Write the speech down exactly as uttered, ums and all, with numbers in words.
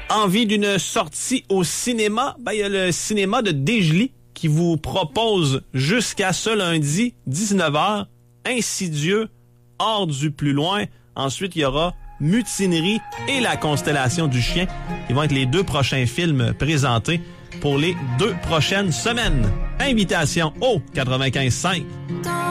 Envie d'une sortie au cinéma? Ben, il y a le cinéma de Desjely qui vous propose jusqu'à ce lundi, dix-neuf heures, Insidieux, Hors du plus loin. Ensuite, il y aura Mutinerie et La Constellation du Chien. Ils vont être les deux prochains films présentés pour les deux prochaines semaines. Invitation au quatre-vingt-quinze cinq.